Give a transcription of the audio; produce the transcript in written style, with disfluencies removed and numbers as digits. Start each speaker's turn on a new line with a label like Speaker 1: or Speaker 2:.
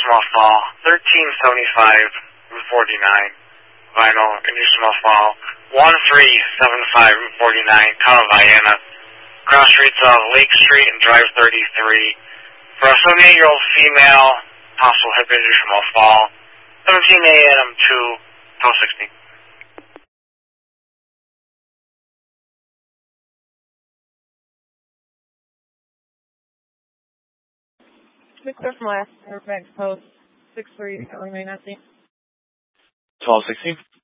Speaker 1: small fall, 1375 Route 49, vinyl, injured small fall, 1375 Route 49, town of Vienna, cross streets of Lake Street and Drive 33. For a 78-year-old female, possible hip injury from a fall, 17 a.m. to 12:16.
Speaker 2: Victor from last Fairfax Post 63, Nancy.
Speaker 3: 12:16.